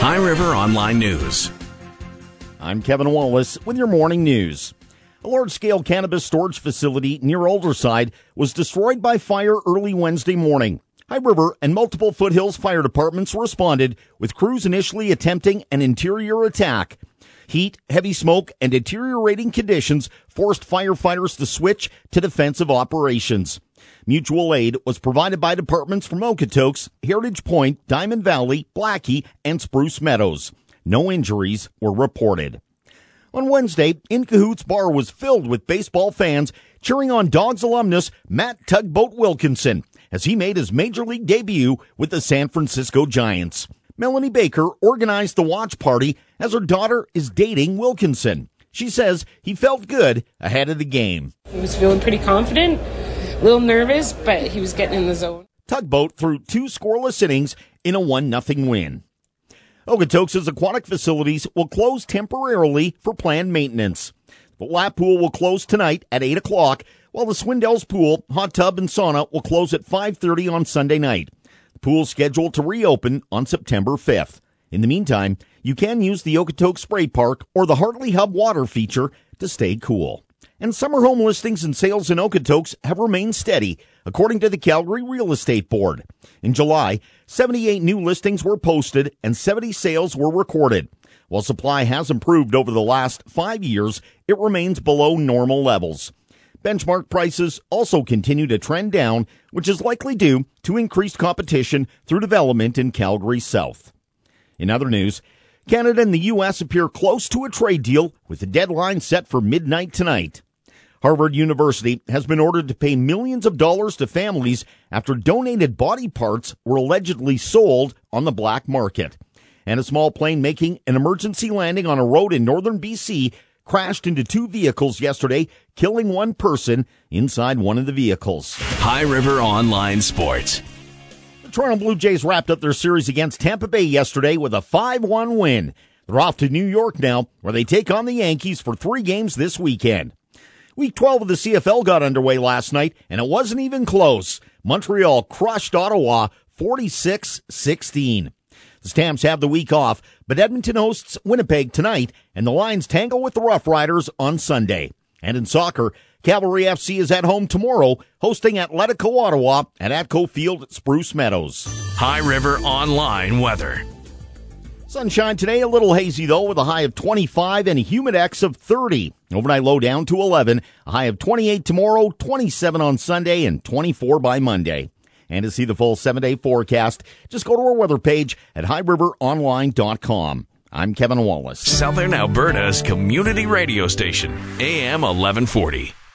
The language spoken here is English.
High River Online News. I'm Kevin Wallace with your morning news. A large-scale cannabis storage facility near Alderside was destroyed by fire early Wednesday morning. High River and multiple Foothills fire departments responded, with crews initially attempting an interior attack. Heat, heavy smoke, and deteriorating conditions forced firefighters to switch to defensive operations. Mutual aid was provided by departments from Okotoks, Heritage Point, Diamond Valley, Blackie, and Spruce Meadows. No injuries were reported. On Wednesday, In Cahoots Bar was filled with baseball fans cheering on Dogs alumnus Matt Tugboat Wilkinson as he made his major league debut with the San Francisco Giants. Melanie Baker organized the watch party as her daughter is dating Wilkinson. She says he felt good ahead of the game. He was feeling pretty confident, a little nervous, but he was getting in the zone. Tugboat threw 2 scoreless innings in a 1-0 win. Okotoks' aquatic facilities will close temporarily for planned maintenance. The lap pool will close tonight at 8 o'clock, while the Swindells pool, hot tub, and sauna will close at 5:30 on Sunday night. The pool is scheduled to reopen on September 5th. In the meantime, you can use the Okotoks Spray Park or the Hartley Hub water feature to stay cool. And summer home listings and sales in Okotoks have remained steady, according to the Calgary Real Estate Board. In July, 78 new listings were posted and 70 sales were recorded. While supply has improved over the last 5 years, it remains below normal levels. Benchmark prices also continue to trend down, which is likely due to increased competition through development in Calgary South. In other news, Canada and the U.S. appear close to a trade deal with the deadline set for midnight tonight. Harvard University has been ordered to pay millions of dollars to families after donated body parts were allegedly sold on the black market. And a small plane making an emergency landing on a road in northern BC crashed into 2 vehicles yesterday, killing 1 person inside one of the vehicles. High River Online Sports. The Toronto Blue Jays wrapped up their series against Tampa Bay yesterday with a 5-1 win. They're off to New York now, where they take on the Yankees for 3 games this weekend. Week 12 of the CFL got underway last night, and it wasn't even close. Montreal crushed Ottawa 46-16. The Stamps have the week off, but Edmonton hosts Winnipeg tonight, and the Lions tangle with the Rough Riders on Sunday. And in soccer, Cavalry FC is at home tomorrow, hosting Atletico Ottawa at Atco Field at Spruce Meadows. High River Online weather. Sunshine today, a little hazy though, with a high of 25 and a humid X of 30. Overnight low down to 11, a high of 28 tomorrow, 27 on Sunday, and 24 by Monday. And to see the full 7-day forecast, just go to our weather page at highriveronline.com. I'm Kevin Wallace. Southern Alberta's community radio station, AM 1140.